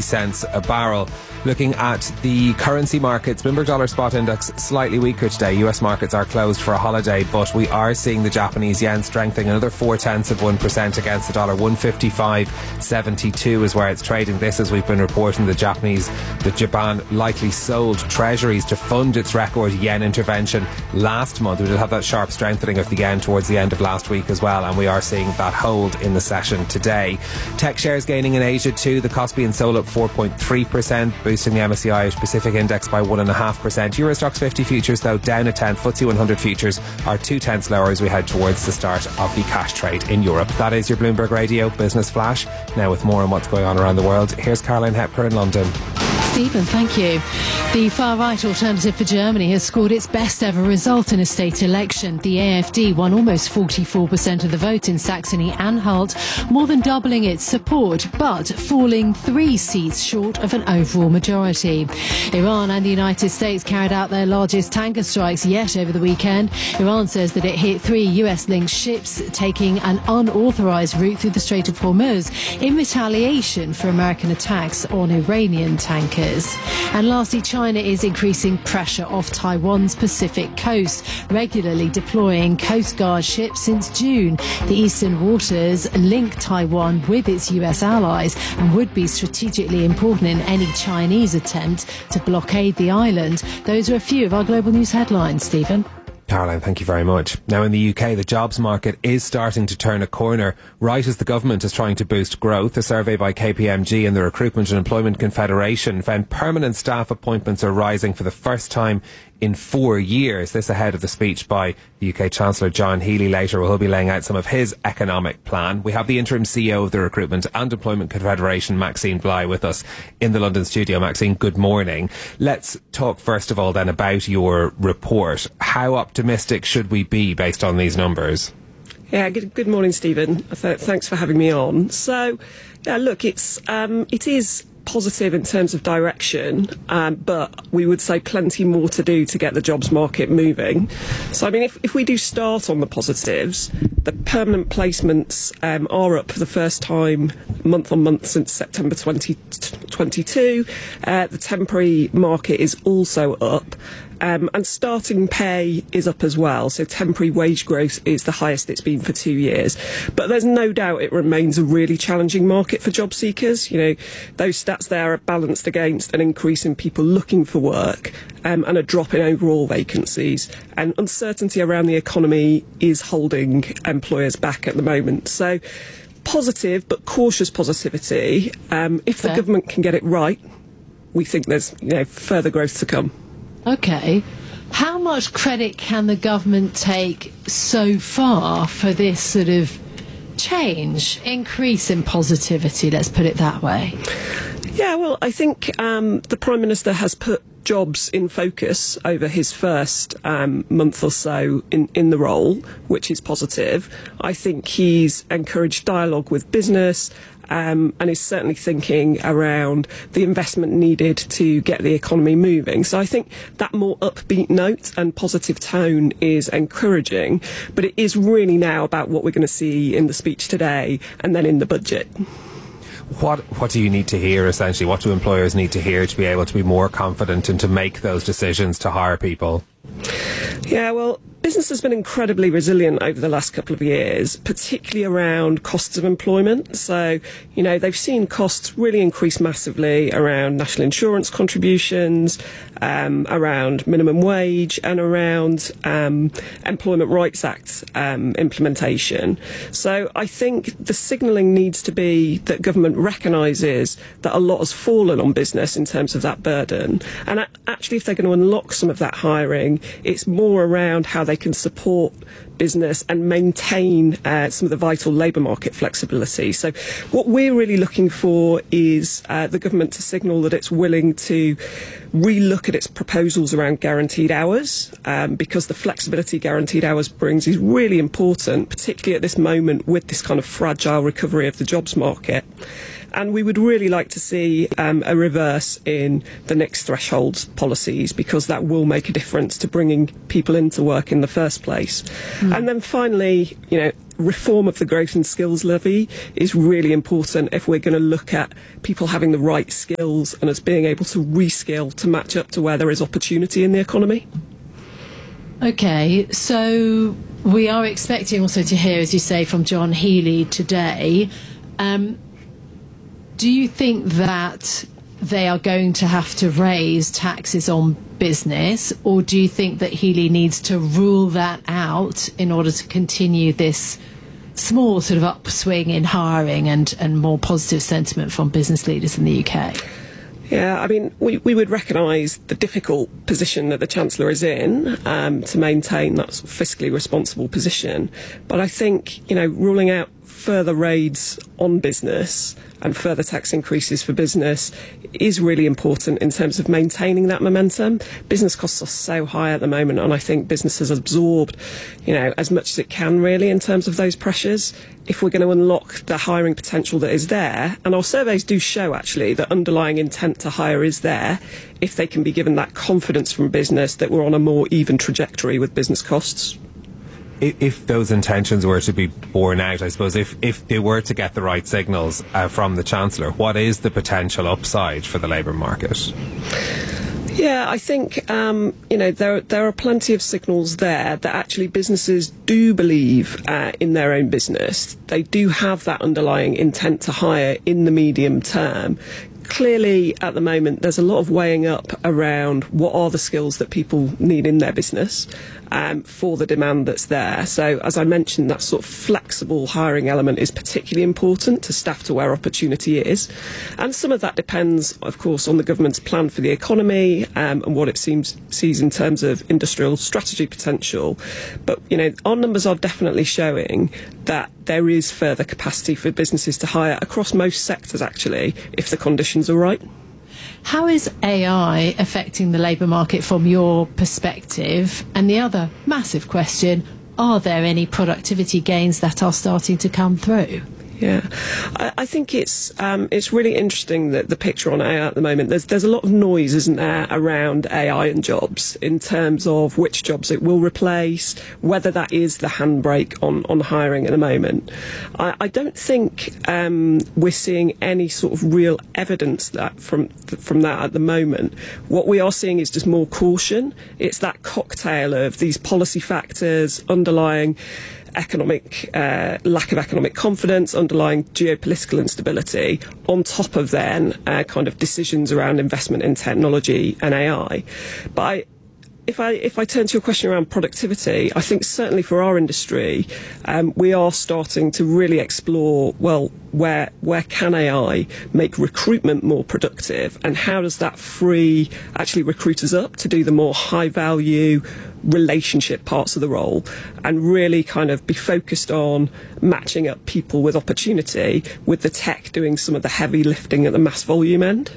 cents a barrel. Looking at the currency markets, Bloomberg Dollar Spot Index slightly weaker today. US markets are closed for a holiday, but we are seeing the Japanese yen strengthening another 0.4% against the dollar. 155.72 is where it's trading. This, as we've been reporting, that Japan likely sold treasuries to fund its record yen intervention last month. We did have that sharp strengthening of the yen towards the end of last week as well, and we are seeing that hold in the session today. Tech shares gaining in Asia too. The Kospi and Seoul up 4.3%, boosting the MSCI Irish Pacific Index by 1.5%. Euro Stoxx 50 futures, though, down a tenth. FTSE 100 futures are 0.2 lower as we head towards the start of the cash trade in Europe. That is your Bloomberg Radio Business Flash. Now with more on what's going on around the world, here's Caroline Hepker in London. Stephen, thank you. The far-right Alternative for Germany has scored its best ever result in a state election. The AfD won almost 44% of the vote in Saxony-Anhalt, more than doubling its support, but falling 3 seats short of an overall majority. Iran and the United States carried out their largest tanker strikes yet over the weekend. Iran says that it hit 3 US-linked ships taking an unauthorised route through the Strait of Hormuz in retaliation for American attacks on Iranian tankers. And lastly, China is increasing pressure off Taiwan's Pacific coast, regularly deploying Coast Guard ships since June. The eastern waters link Taiwan with its US allies and would be strategically important in any Chinese attempt to blockade the island. Those are a few of our global news headlines, Stephen. Caroline, thank you very much. Now in the UK, the jobs market is starting to turn a corner right as the government is trying to boost growth. A survey by KPMG and the Recruitment and Employment Confederation found permanent staff appointments are rising for the first time in 4 years. This ahead of the speech by the UK Chancellor John Healey later, where he'll be laying out some of his economic plan. We have the interim CEO of the Recruitment and Employment Confederation, Maxine Bly, with us in the London studio. Maxine, good morning. Let's talk first of all then about your report. How optimistic should we be based on these numbers? Yeah, good morning, Stephen. Thanks for having me on. So, yeah, look, it is positive in terms of direction, but we would say plenty more to do to get the jobs market moving. So, I mean, if we do start on the positives, the permanent placements are up for the first time month on month since September 2022. The temporary market is also up. And starting pay is up as well, so temporary wage growth is the highest it's been for 2 years. But there's no doubt it remains a really challenging market for job seekers. You know, those stats there are balanced against an increase in people looking for work and a drop in overall vacancies. And uncertainty around the economy is holding employers back at the moment. So positive but cautious positivity. If the government can get it right, we think there's further growth to come. OK. How much credit can the government take so far for this sort of increase in positivity, let's put it that way? Yeah, well, I think the Prime Minister has put jobs in focus over his first month or so in the role, which is positive. I think he's encouraged dialogue with business and is certainly thinking around the investment needed to get the economy moving. So I think that more upbeat note and positive tone is encouraging, but it is really now about what we're going to see in the speech today and then in the budget. What do you need to hear, essentially? What do employers need to hear to be able to be more confident and to make those decisions to hire people? Yeah, well, business has been incredibly resilient over the last couple of years, particularly around costs of employment. So, they've seen costs really increase massively around national insurance contributions, around minimum wage and around Employment Rights Act implementation. So I think the signalling needs to be that government recognises that a lot has fallen on business in terms of that burden. And actually, if they're going to unlock some of that hiring, it's more around how they can support business and maintain some of the vital labour market flexibility. So what we're really looking for is the government to signal that it's willing to relook at its proposals around guaranteed hours, because the flexibility guaranteed hours brings is really important, particularly at this moment with this kind of fragile recovery of the jobs market. And we would really like to see a reverse in the next thresholds policies, because that will make a difference to bringing people into work in the first place. And then finally, reform of the growth and skills levy is really important if we're going to look at people having the right skills and us being able to reskill to match up to where there is opportunity in the economy. Okay, so we are expecting also to hear, as you say, from John Healey today. Do you think that they are going to have to raise taxes on business, or do you think that Healey needs to rule that out in order to continue this small sort of upswing in hiring and more positive sentiment from business leaders in the UK? Yeah, I mean, we would recognise the difficult position that the Chancellor is in to maintain that sort of fiscally responsible position. But I think, ruling out further raids on business and further tax increases for business is really important in terms of maintaining that momentum. Business costs are so high at the moment, and I think business has absorbed, as much as it can really in terms of those pressures. If we're going to unlock the hiring potential that is there, and our surveys do show actually that underlying intent to hire is there, if they can be given that confidence from business that we're on a more even trajectory with business costs. If those intentions were to be borne out, I suppose, if they were to get the right signals from the Chancellor, what is the potential upside for the labour market? Yeah, I think, there are plenty of signals there that actually businesses do believe in their own business. They do have that underlying intent to hire in the medium term. Clearly, at the moment, there's a lot of weighing up around what are the skills that people need in their business for the demand that's there. So, as I mentioned, that sort of flexible hiring element is particularly important to staff to where opportunity is. And some of that depends, of course, on the government's plan for the economy and what it sees in terms of industrial strategy potential. But, our numbers are definitely showing that there is further capacity for businesses to hire across most sectors, actually, if the conditions are right. How is AI affecting the labour market from your perspective? And the other massive question, are there any productivity gains that are starting to come through? Yeah, I think it's really interesting that the picture on AI at the moment, there's a lot of noise, isn't there, around AI and jobs in terms of which jobs it will replace, whether that is the handbrake on hiring at the moment. I don't think we're seeing any sort of real evidence that from that at the moment. What we are seeing is just more caution. It's that cocktail of these policy factors, underlying economic lack of economic confidence, underlying geopolitical instability, on top of then kind of decisions around investment in technology and AI. But if I turn to your question around productivity, I think certainly for our industry, we are starting to really explore, well, where can AI make recruitment more productive, and how does that free actually recruiters up to do the more high value relationship parts of the role, and really kind of be focused on matching up people with opportunity, with the tech doing some of the heavy lifting at the mass volume end.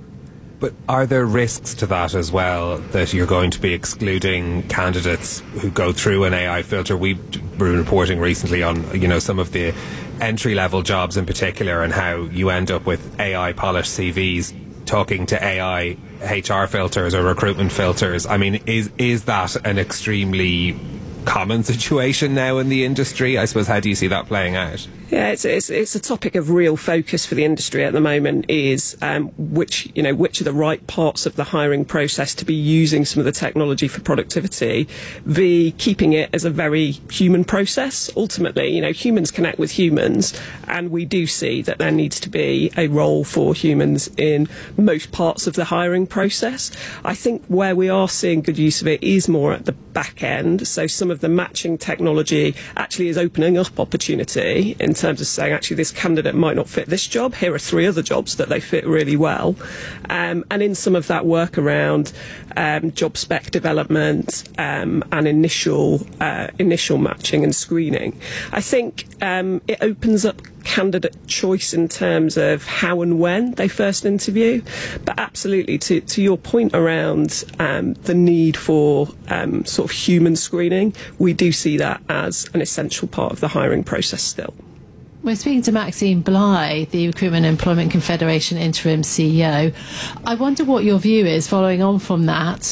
But are there risks to that as well, that you're going to be excluding candidates who go through an AI filter? We've been reporting recently on, some of the entry-level jobs in particular, and how you end up with AI-polished CVs talking to AI HR filters or recruitment filters. I mean, is that an extremely common situation now in the industry? I suppose, how do you see that playing out? Yeah, it's a topic of real focus for the industry at the moment, is which are the right parts of the hiring process to be using some of the technology for productivity, keeping it as a very human process. Ultimately, humans connect with humans, and we do see that there needs to be a role for humans in most parts of the hiring process. I think where we are seeing good use of it is more at the back end. So some of the matching technology actually is opening up opportunity in terms of saying, actually, this candidate might not fit this job. Here are 3 other jobs that they fit really well. And in some of that work around job spec development and initial matching and screening, I think it opens up candidate choice in terms of how and when they first interview. But absolutely, to your point around the need for sort of human screening, we do see that as an essential part of the hiring process still. We're speaking to Maxine Bligh, the Recruitment and Employment Confederation Interim CEO. I wonder what your view is following on from that,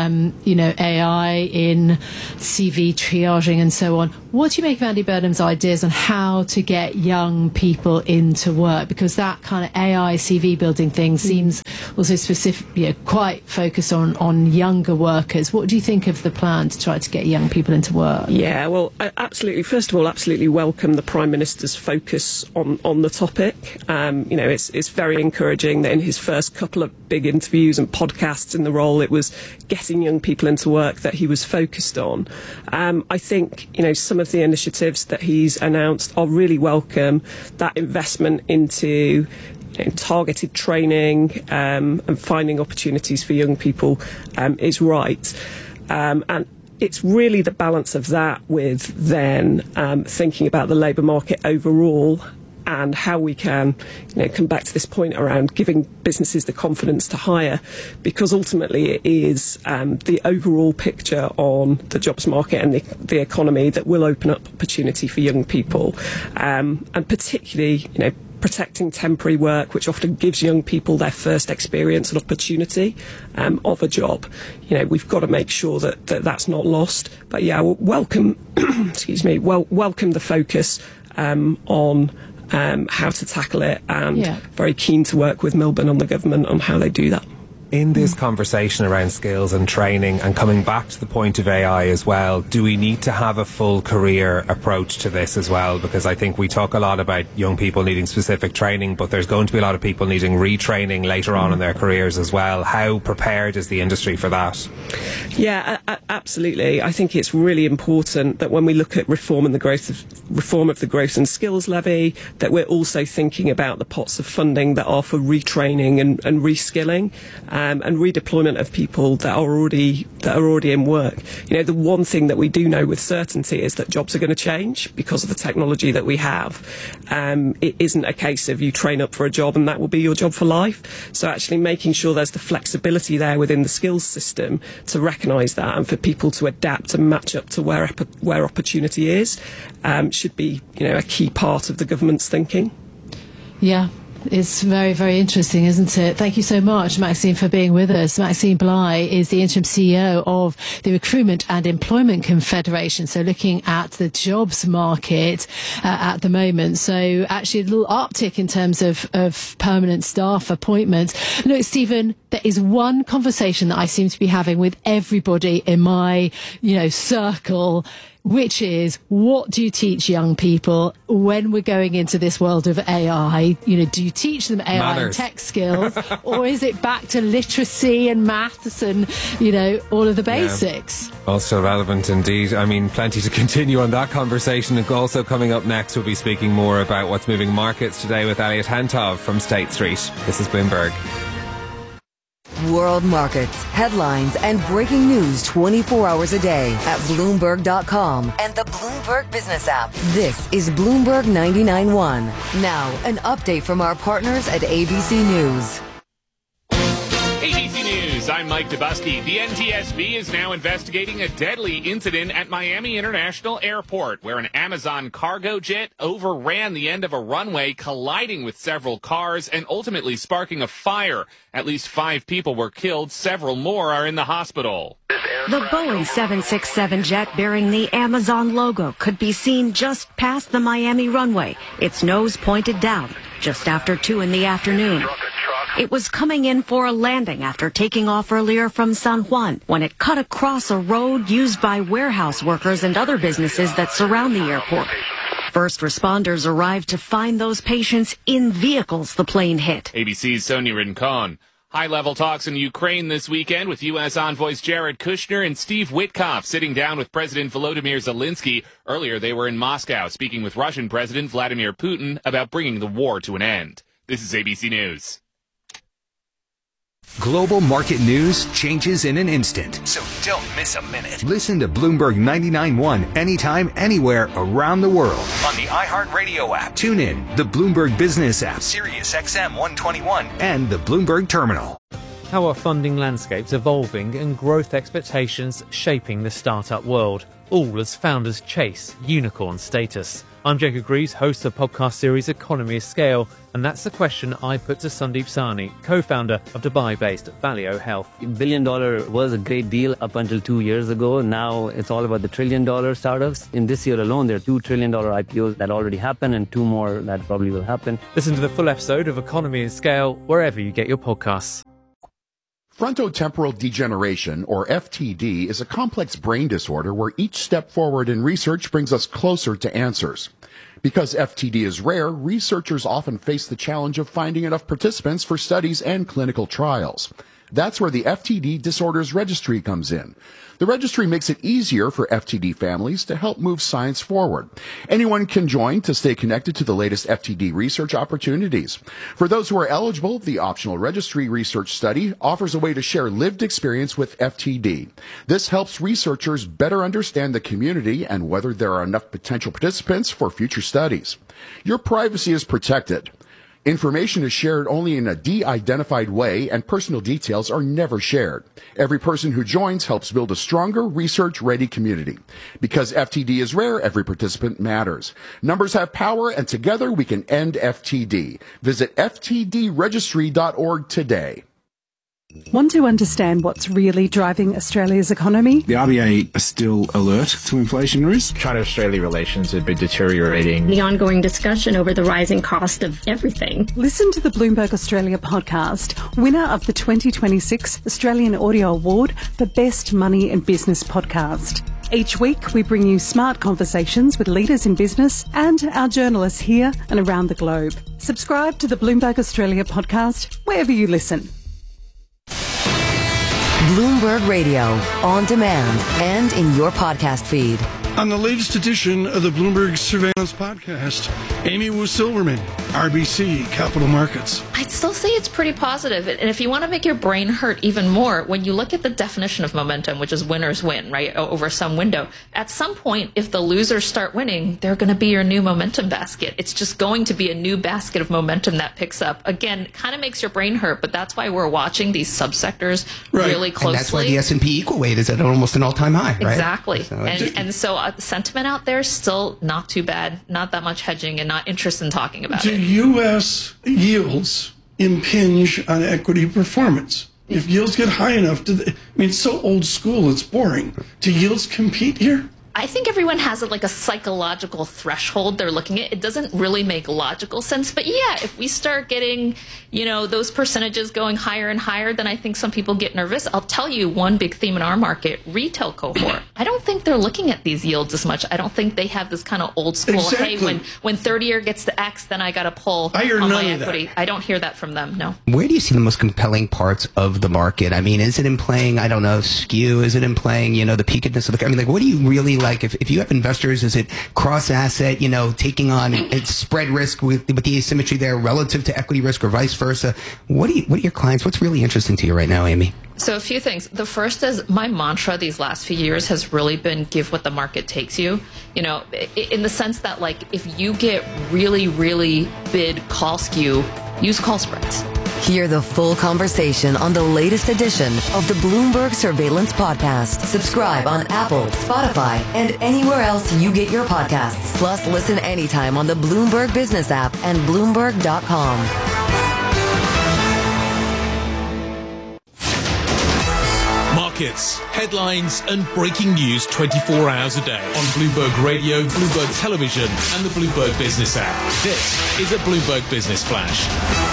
AI in CV triaging and so on. What do you make of Andy Burnham's ideas on how to get young people into work? Because that kind of AI CV building thing seems also specific, quite focused on younger workers. What do you think of the plan to try to get young people into work? Yeah, well, absolutely. First of all, absolutely welcome the Prime Minister's focus on the topic. It's very encouraging that in his first couple of big interviews and podcasts in the role, it was getting young people into work that he was focused on. I think, some of the initiatives that he's announced are really welcome. That investment into targeted training and finding opportunities for young people is right. And it's really the balance of that with then thinking about the labour market overall and how we can come back to this point around giving businesses the confidence to hire, because ultimately it is the overall picture on the jobs market and the economy that will open up opportunity for young people, and particularly protecting temporary work, which often gives young people their first experience and opportunity of a job. We've got to make sure that that's not lost. But yeah, welcome, welcome the focus on how to tackle it, and very keen to work with Milburn and the government on how they do that. In this conversation around skills and training, and coming back to the point of AI as well, do we need to have a full career approach to this as well? Because I think we talk a lot about young people needing specific training, but there's going to be a lot of people needing retraining later on in their careers as well. How prepared is the industry for that? Yeah, absolutely. I think it's really important that when we look at reform of the growth and skills levy, that we're also thinking about the pots of funding that are for retraining and reskilling. And redeployment of people that are already in work. The one thing that we do know with certainty is that jobs are going to change because of the technology that we have. It isn't a case of you train up for a job and that will be your job for life. So actually making sure there's the flexibility there within the skills system to recognise that, and for people to adapt and match up to where opportunity is, should be a key part of the government's thinking. Yeah. It's very, very interesting, isn't it? Thank you so much, Maxine, for being with us. Maxine Bligh is the interim CEO of the Recruitment and Employment Confederation, so looking at the jobs market at the moment. So actually a little uptick in terms of permanent staff appointments. Look, Stephen, there is one conversation that I seem to be having with everybody in my, circle, which is, what do you teach young people when we're going into this world of AI? Do you teach them AI Manners. and tech skills, or is it back to literacy and maths and, all of the basics? Yeah. Also relevant indeed. I mean, plenty to continue on that conversation. And also coming up next, we'll be speaking more about what's moving markets today with Elliot Hentov from State Street. This is Bloomberg. World markets, headlines, and breaking news 24 hours a day at Bloomberg.com and the Bloomberg Business app. This is Bloomberg 99.1. Now, an update from our partners at ABC News. ABC News, I'm Mike Dubusky. The NTSB is now investigating a deadly incident at Miami International Airport, where an Amazon cargo jet overran the end of a runway, colliding with several cars and ultimately sparking a fire. At least 5 people were killed. Several more are in the hospital. The Boeing 767 jet bearing the Amazon logo could be seen just past the Miami runway, its nose pointed down, just after 2 in the afternoon. It was coming in for a landing after taking off earlier from San Juan when it cut across a road used by warehouse workers and other businesses that surround the airport. First responders arrived to find those patients in vehicles the plane hit. ABC's Sonia Rincon. High-level talks in Ukraine this weekend with U.S. envoys Jared Kushner and Steve Witkoff sitting down with President Volodymyr Zelensky. Earlier, they were in Moscow speaking with Russian President Vladimir Putin about bringing the war to an end. This is ABC News. Global market news changes in an instant. So don't miss a minute. Listen to Bloomberg 99.1 anytime, anywhere around the world. On the iHeartRadio app. Tune in, the Bloomberg Business app, Sirius XM 121, and the Bloomberg Terminal. How are funding landscapes evolving and growth expectations shaping the startup world? All as founders chase unicorn status. I'm Jacob Greaves, host of the podcast series Economy of Scale, and that's the question I put to Sandeep Sahni, co-founder of Dubai-based Valeo Health. $1 billion was a great deal up until 2 years ago. Now it's all about the $1 trillion startups. In this year alone, there are $2 trillion IPOs that already happened and 2 more that probably will happen. Listen to the full episode of Economy of Scale wherever you get your podcasts. Frontotemporal degeneration, or FTD, is a complex brain disorder where each step forward in research brings us closer to answers. Because FTD is rare, researchers often face the challenge of finding enough participants for studies and clinical trials. That's where the FTD Disorders Registry comes in. The registry makes it easier for FTD families to help move science forward. Anyone can join to stay connected to the latest FTD research opportunities. For those who are eligible, the optional registry research study offers a way to share lived experience with FTD. This helps researchers better understand the community and whether there are enough potential participants for future studies. Your privacy is protected. Information is shared only in a de-identified way, and personal details are never shared. Every person who joins helps build a stronger, research-ready community. Because FTD is rare, every participant matters. Numbers have power, and together we can end FTD. Visit ftdregistry.org today. Want to understand what's really driving Australia's economy? The RBA are still alert to inflation risk. China-Australia relations have been deteriorating. The ongoing discussion over the rising cost of everything. Listen to the Bloomberg Australia podcast, winner of the 2026 Australian Audio Award for Best Money and Business Podcast. Each week, we bring you smart conversations with leaders in business and our journalists here and around the globe. Subscribe to the Bloomberg Australia podcast wherever you listen. Bloomberg Radio, on demand and in your podcast feed. On the latest edition of the Bloomberg Surveillance Podcast, Amy Wu Silverman, RBC Capital Markets. I'd still say it's pretty positive. And if you want to make your brain hurt even more, when you look at the definition of momentum, which is winners win, right, over some window, at some point, if the losers start winning, they're going to be your new momentum basket. It's just going to be a new basket of momentum that picks up. Again, kind of makes your brain hurt, but that's why we're watching these subsectors really closely. And that's why the S&P equal weight is at almost an all-time high, right? Exactly. So the sentiment out there is still not too bad, not that much hedging, and not interested in talking about it. Do U.S. yields impinge on equity performance? If yields get high enough, it's so old school, it's boring. Do yields compete here? I think everyone has like a psychological threshold they're looking at. It doesn't really make logical sense. But yeah, if we start getting, those percentages going higher and higher, then I think some people get nervous. I'll tell you one big theme in our market, retail cohort. I don't think they're looking at these yields as much. I don't think they have this kind of old school, hey, when 30-year gets to X, then I got to pull on my equity. I don't hear that from them, no. Where do you see the most compelling parts of the market? I mean, is it in playing, skew? Is it in playing, the peakedness of the... what do you really like? If you have investors, is it cross-asset, taking on spread risk with the asymmetry there relative to equity risk or vice versa? What are your clients, what's really interesting to you right now, Amy? So a few things. The first is my mantra these last few years has really been give what the market takes you. In the sense that if you get really, really bid call skew, use call spreads. Hear the full conversation on the latest edition of the Bloomberg Surveillance Podcast. Subscribe on Apple, Spotify, and anywhere else you get your podcasts. Plus, listen anytime on the Bloomberg Business app and Bloomberg.com. Markets, headlines, and breaking news 24 hours a day on Bloomberg Radio, Bloomberg Television, and the Bloomberg Business app. This is a Bloomberg Business Flash.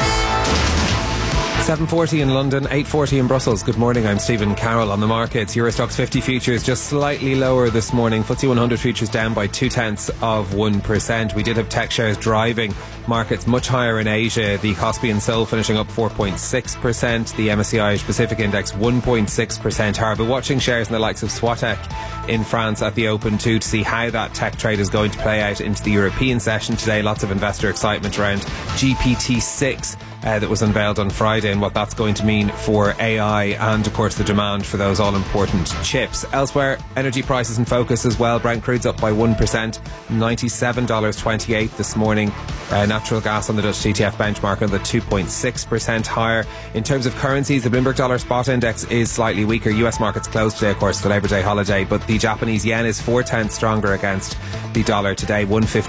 7:40 in London, 8:40 in Brussels. Good morning, I'm Stephen Carroll. On the markets, Eurostoxx 50 futures just slightly lower this morning. FTSE 100 futures down by 0.2%. We did have tech shares driving markets much higher in Asia. The Kospi and Seoul finishing up 4.6%. The MSCI Irish Pacific Index 1.6% higher. But watching shares in the likes of Swatec in France at the Open too, to see how that tech trade is going to play out into the European session today. Lots of investor excitement around GPT-6 that was unveiled on Friday, and what that's going to mean for AI and, of course, the demand for those all-important chips. Elsewhere, energy prices in focus as well. Brent crude's up by 1%, $97.28 this morning. Natural gas on the Dutch TTF benchmark on the 2.6% higher. In terms of currencies, the Bloomberg Dollar Spot Index is slightly weaker. US markets closed today, of course, the Labour Day holiday, but the Japanese yen is 4/10 stronger against the dollar today,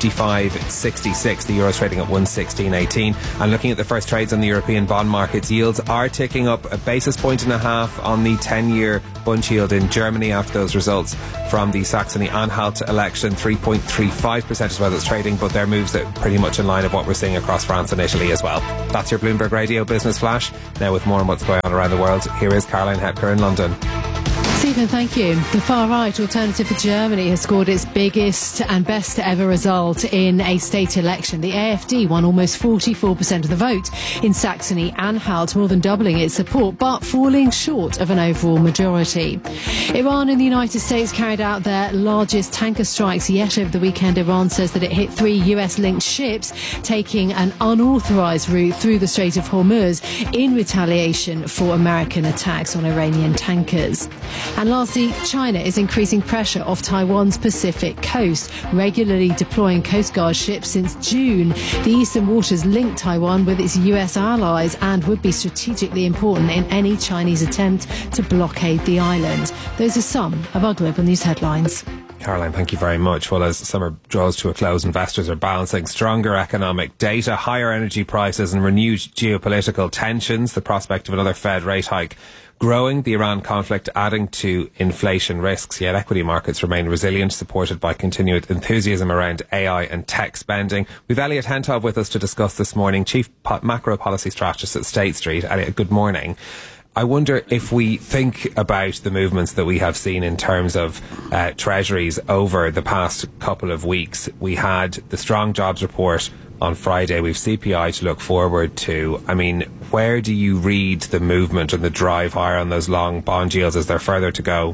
155.66. The euro's trading at 116.18. And looking at the first trades on the European bond markets, yields are ticking up 1.5 basis points on the 10-year Bund yield in Germany after those results from the Saxony-Anhalt election. 3.35% is where it's trading, but their moves are pretty much in line of what we're seeing across France and Italy as well. That's your Bloomberg Radio Business Flash. Now with more on what's going on around the world, here is Caroline Hepker in London. Stephen, thank you. The far-right Alternative for Germany has scored its biggest and best ever result in a state election. The AfD won almost 44% of the vote in Saxony-Anhalt, more than doubling its support, but falling short of an overall majority. Iran and the United States carried out their largest tanker strikes yet over the weekend. Iran says that it hit 3 US-linked ships taking an unauthorized route through the Strait of Hormuz in retaliation for American attacks on Iranian tankers. And lastly, China is increasing pressure off Taiwan's Pacific coast, regularly deploying Coast Guard ships since June. The Eastern Waters link Taiwan with its US allies and would be strategically important in any Chinese attempt to blockade the island. Those are some of our global news headlines. Caroline, thank you very much. Well, as summer draws to a close, investors are balancing stronger economic data, higher energy prices and renewed geopolitical tensions, the prospect of another Fed rate hike growing, the Iran conflict adding to inflation risks, yet equity markets remain resilient, supported by continued enthusiasm around AI and tech spending. We've Elliot Hentov with us to discuss this morning, Chief Macro Policy Strategist at State Street. Elliot, good morning. I wonder if we think about the movements that we have seen in terms of treasuries over the past couple of weeks. We had the strong jobs report on Friday. We've CPI to look forward to. I mean, where do you read the movement and the drive higher on those long bond yields? Is there further to go?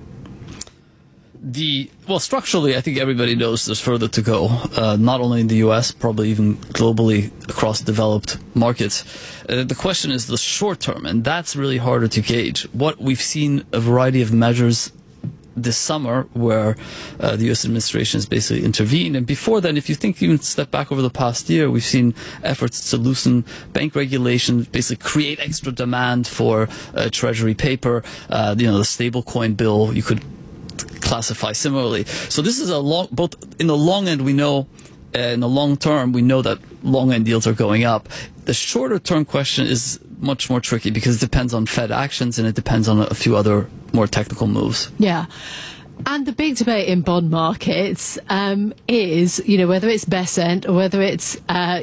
Well, structurally, I think everybody knows there's further to go, not only in the US, probably even globally across developed markets. The question is the short term, and that's really harder to gauge. What we've seen a variety of measures this summer where the U.S. administration has basically intervened. And before then, if you think even step back over the past year, we've seen efforts to loosen bank regulation, basically create extra demand for treasury paper. The stable coin bill you could classify similarly. So this is both in the long end we know, in the long term we know that long end yields are going up. The shorter term question is much more tricky because it depends on Fed actions and it depends on a few other more technical moves. Yeah. And the big debate in bond markets is, whether it's Besant or whether it's,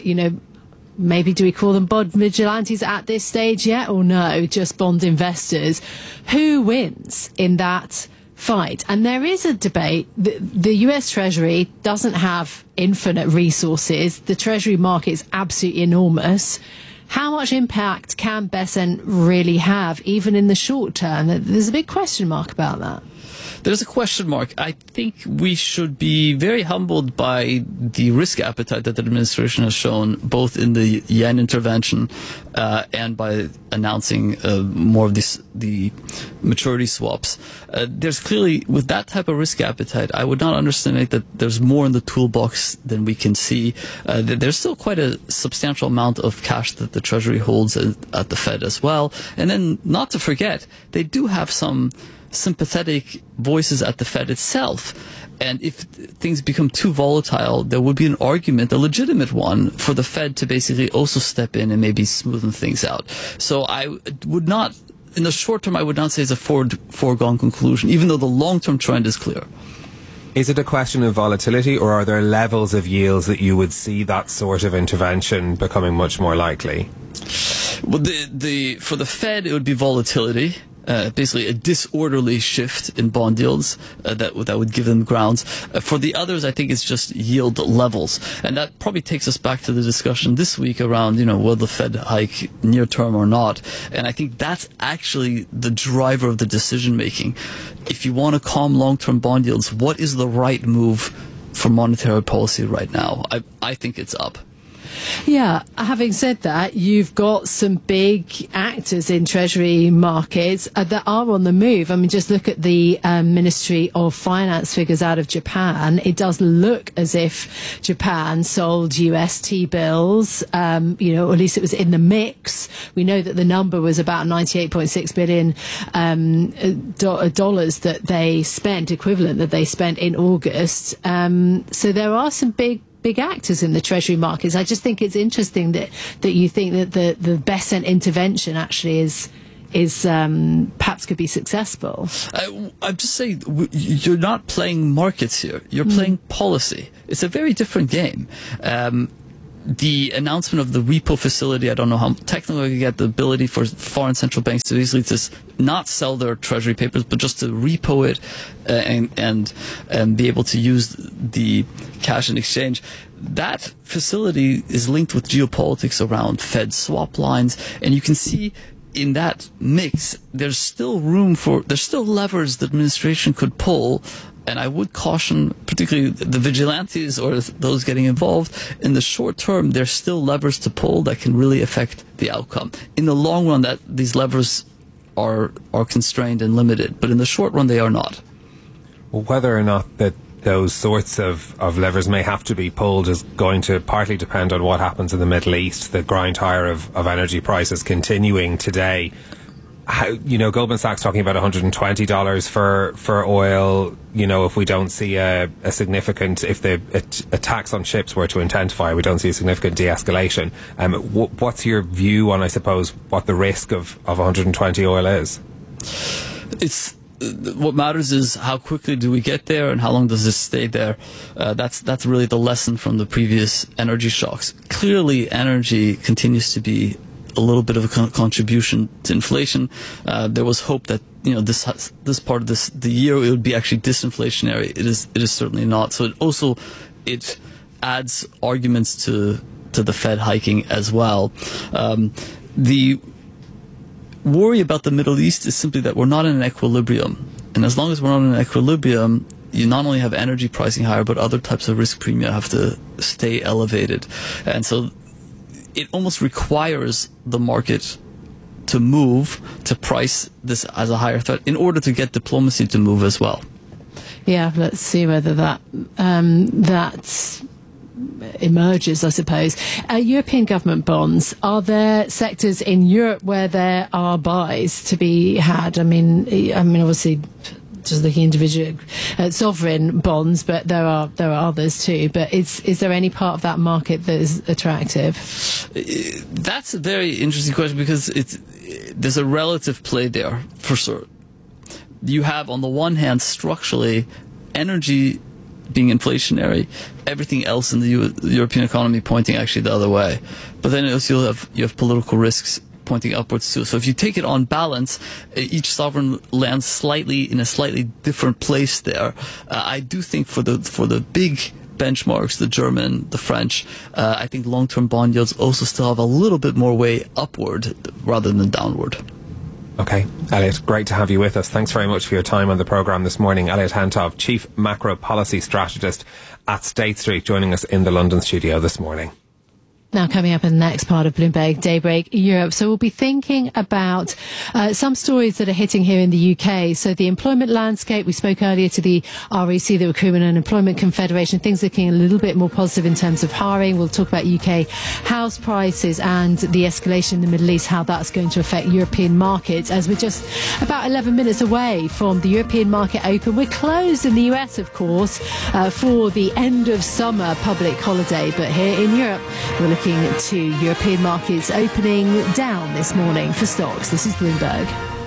maybe do we call them bond vigilantes at this stage yet or no, just bond investors. Who wins in that fight? And there is a debate. The US Treasury doesn't have infinite resources. The Treasury market is absolutely enormous. How much impact can Besant really have, even in the short term? There's a big question mark about that. There's a question mark. I think we should be very humbled by the risk appetite that the administration has shown, both in the yen intervention and by announcing more of the maturity swaps. There's clearly, with that type of risk appetite, I would not underestimate that there's more in the toolbox than we can see. There's still quite a substantial amount of cash that the Treasury holds at the Fed as well. And then, not to forget, they do have some sympathetic voices at the Fed itself. And if things become too volatile, there would be an argument, a legitimate one, for the Fed to basically also step in and maybe smoothen things out. So I would not, in the short term, I would not say it's a foregone conclusion, even though the long-term trend is clear. Is it a question of volatility, or are there levels of yields that you would see that sort of intervention becoming much more likely? Well, for the Fed, it would be volatility. Basically a disorderly shift in bond yields that would give them grounds. For the others, I think it's just yield levels. And that probably takes us back to the discussion this week around, will the Fed hike near term or not? And I think that's actually the driver of the decision making. If you want to calm long-term bond yields, what is the right move for monetary policy right now? I think it's up. Yeah, having said that, you've got some big actors in treasury markets that are on the move. I mean, just look at the Ministry of Finance figures out of Japan. It does look as if Japan sold US T-bills, or at least it was in the mix. We know that the number was about $98.6 billion dollars that they spent, equivalent that they spent in August. So there are some big actors in the treasury markets. I just think it's interesting that you think that the Bessent intervention actually is perhaps could be successful. I'm just saying, you're not playing markets here. You're playing policy. It's a very different game. The announcement of the repo facility, I don't know how technical you get, the ability for foreign central banks to easily just not sell their treasury papers, but just to repo it and be able to use the cash in exchange. That facility is linked with geopolitics around Fed swap lines, and you can see in that mix, there's still levers the administration could pull. And I would caution, particularly the vigilantes or those getting involved, in the short term, there's still levers to pull that can really affect the outcome. In the long run, these levers are constrained and limited, but in the short run, they are not. Well, whether or not that those sorts of levers may have to be pulled is going to partly depend on what happens in the Middle East. The grind higher of energy prices continuing today. Goldman Sachs talking about $120 for oil. If we don't see a significant, if the attacks on ships were to intensify, we don't see a significant de-escalation. What's your view on, I suppose, what the risk of 120 oil is? What matters is how quickly do we get there and how long does this stay there. That's really the lesson from the previous energy shocks. Clearly, energy continues to be a little bit of a contribution to inflation. There was hope that this part of the year it would be actually disinflationary. It is certainly not. So it adds arguments to the Fed hiking as well. The worry about the Middle East is simply that we're not in an equilibrium, and as long as we're not in an equilibrium, you not only have energy pricing higher, but other types of risk premia have to stay elevated, and so it almost requires the market to move to price this as a higher threat in order to get diplomacy to move as well. Yeah, let's see whether that emerges, I suppose. European government bonds, are there sectors in Europe where there are buys to be had? I mean, obviously, just looking individual sovereign bonds, but there are others too. But is there any part of that market that is attractive? That's a very interesting question because there's a relative play there for sure. You have on the one hand structurally energy being inflationary, everything else in the European economy pointing actually the other way. But then also you have political risks pointing upwards too. So if you take it on balance, each sovereign lands in a slightly different place there. I do think for the big benchmarks, the German, the French, I think long-term bond yields also still have a little bit more way upward rather than downward. Okay, Elliot, great to have you with us. Thanks very much for your time on the programme this morning. Elliot Hentov, Chief Macro Policy Strategist at State Street, joining us in the London studio this morning. Now, coming up in the next part of Bloomberg Daybreak Europe. So we'll be thinking about some stories that are hitting here in the UK. So the employment landscape, we spoke earlier to the REC, the Recruitment and Employment Confederation, things looking a little bit more positive in terms of hiring. We'll talk about UK house prices and the escalation in the Middle East, how that's going to affect European markets, as we're just about 11 minutes away from the European market open. We're closed in the US, of course, for the end of summer public holiday. But here in Europe, we're looking to European markets opening down this morning for stocks. This is Bloomberg.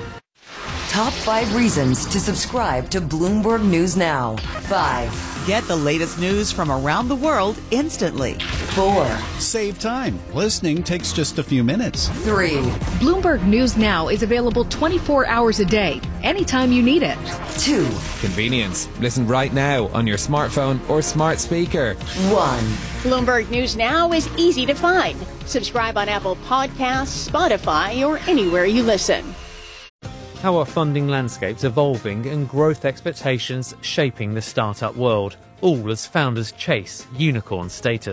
Top 5 reasons to subscribe to Bloomberg News Now. 5. Get the latest news from around the world instantly. 4. Save time. Listening takes just a few minutes. 3. Bloomberg News Now is available 24 hours a day, anytime you need it. 2. Convenience. Listen right now on your smartphone or smart speaker. 1. Bloomberg News Now is easy to find. Subscribe on Apple Podcasts, Spotify, or anywhere you listen. How are funding landscapes evolving and growth expectations shaping the startup world, all as founders chase unicorn status?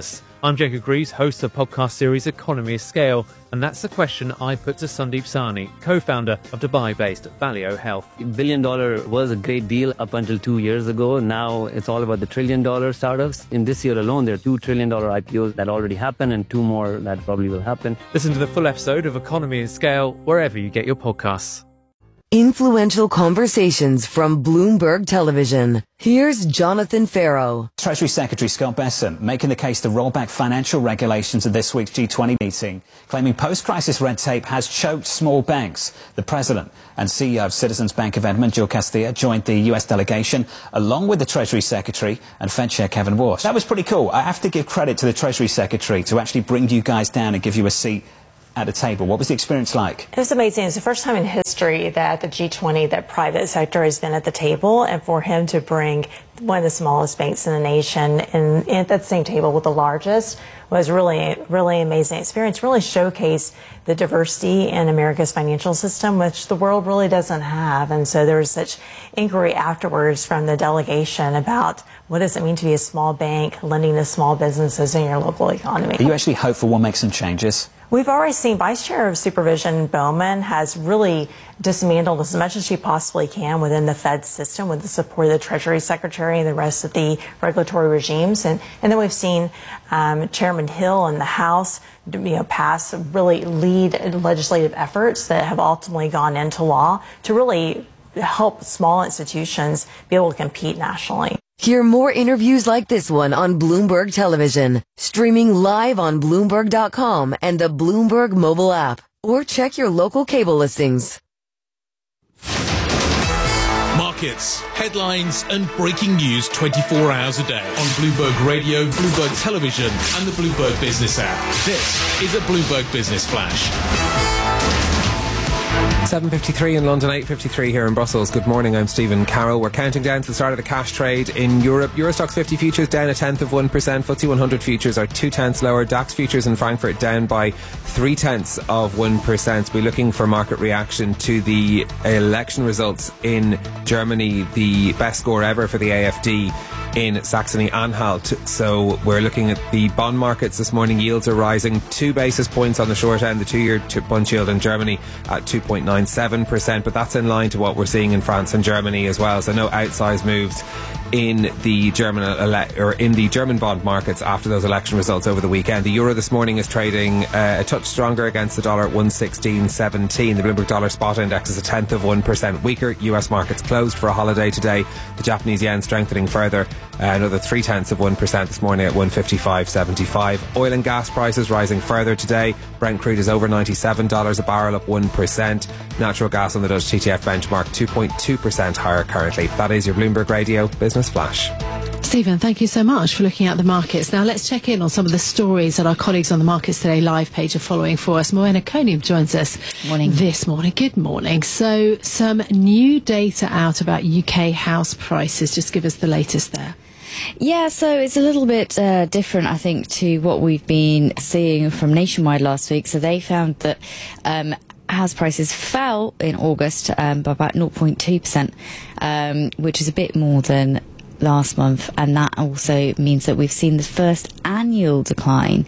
I'm Jacob Greaves, host of the podcast series Economy of Scale, and that's the question I put to Sandeep Sahni, co-founder of Dubai-based Valeo Health. $1 billion was a great deal up until 2 years ago. Now it's all about the $1 trillion startups. In this year alone, there are $2 trillion IPOs that already happened and 2 more that probably will happen. Listen to the full episode of Economy of Scale wherever you get your podcasts. Influential conversations from Bloomberg Television. Here's Jonathan Farrow. Treasury Secretary Scott Bessent making the case to roll back financial regulations at this week's G20 meeting, claiming post-crisis red tape has choked small banks. The president and CEO of Citizens Bank of Edmond, Jill Castilla, joined the US delegation along with the Treasury Secretary and Fed Chair Kevin Warsh. That was pretty cool. I have to give credit to the Treasury Secretary to actually bring you guys down and give you a seat at the table. What was the experience like? It was amazing. It's the first time in history that the G20, that private sector has been at the table, and for him to bring one of the smallest banks in the nation and at the same table with the largest was really amazing experience. Really showcased the diversity in America's financial system, which the world really doesn't have. And so there was such inquiry afterwards from the delegation about what does it mean to be a small bank lending to small businesses in your local economy. Are you actually hopeful we'll make some changes? We've already seen Vice Chair of Supervision Bowman has really dismantled as much as she possibly can within the Fed system with the support of the Treasury Secretary and the rest of the regulatory regimes. And then we've seen Chairman Hill in the House pass really lead legislative efforts that have ultimately gone into law to really help small institutions be able to compete nationally. Hear more interviews like this one on Bloomberg Television, streaming live on Bloomberg.com and the Bloomberg mobile app, or check your local cable listings. Markets, headlines and breaking news 24 hours a day on Bloomberg Radio, Bloomberg Television and the Bloomberg Business app. This is a Bloomberg Business Flash. 7:53 in London, 8:53 here in Brussels. Good morning, I'm Stephen Carroll. We're counting down to the start of the cash trade in Europe. Eurostoxx 50 futures down 0.1%. FTSE 100 futures are 0.2 lower. DAX futures in Frankfurt down by 0.3%. We're looking for market reaction to the election results in Germany, the best score ever for the AfD in Saxony-Anhalt. So we're looking at the bond markets this morning. Yields are rising 2 basis points on the short end. The 2-year bund yield in Germany at 2.97%, but that's in line to what we're seeing in France and Germany as well. So no outsized moves in the German bond markets after those election results over the weekend. The euro this morning is trading a touch stronger against the dollar at 116.17. The Bloomberg Dollar Spot Index is 0.1% weaker. US markets closed for a holiday today. The Japanese yen strengthening further, another 0.3% this morning at 155.75. Oil and gas prices rising further today. Brent crude is over $97 a barrel, up 1%. Natural gas on the Dutch TTF benchmark 2.2% higher currently. That is your Bloomberg Radio Business Flash. Stephen, thank you so much for looking at the markets. Now let's check in on some of the stories that our colleagues on the Markets Today live page are following for us. Moena Konium joins us this morning. Good morning. So some new data out about UK house prices. Just give us the latest there. Yeah, so it's a little bit different, I think, to what we've been seeing from Nationwide last week. So they found that house prices fell in August by about 0.2%, which is a bit more than last month, and that also means that we've seen the first annual decline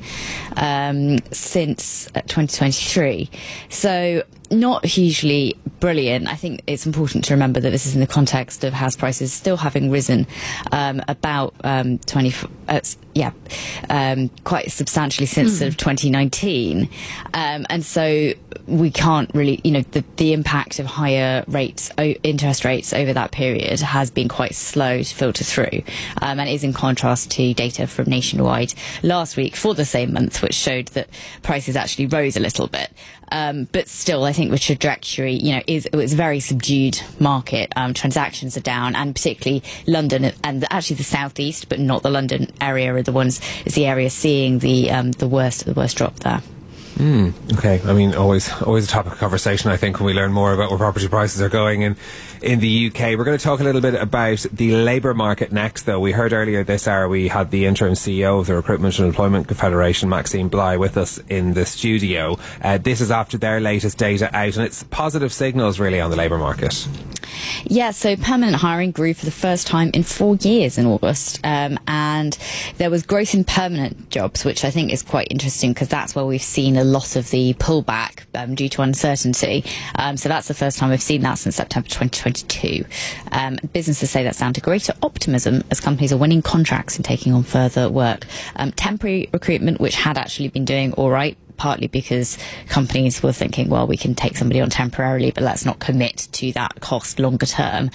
since 2023. So not hugely brilliant. I think it's important to remember that this is in the context of house prices still having risen about quite substantially since sort of 2019, and so we can't really, the impact of higher interest rates over that period has been quite slow to filter through, and is in contrast to data from Nationwide last week for the same month, which showed that prices actually rose a little bit. But still, I think the trajectory, it's a very subdued market. Transactions are down, and particularly London and actually the southeast, but not the London area, is the area seeing the worst drop there. Okay. I mean, always a topic of conversation, I think, when we learn more about where property prices are going in the UK. We're going to talk a little bit about the labour market next, though. We heard earlier this hour we had the interim CEO of the Recruitment and Employment Confederation, Maxine Bligh, with us in the studio. This is after their latest data out, and it's positive signals really on the labour market. Yeah, so permanent hiring grew for the first time in 4 years in August, and there was growth in permanent jobs, which I think is quite interesting because that's where we've seen a lot of the pullback due to uncertainty. So that's the first time we've seen that since September 2022. Businesses say that's down to greater optimism as companies are winning contracts and taking on further work. Temporary recruitment, which had actually been doing all right, partly because companies were thinking, well, we can take somebody on temporarily, but let's not commit to that cost longer term.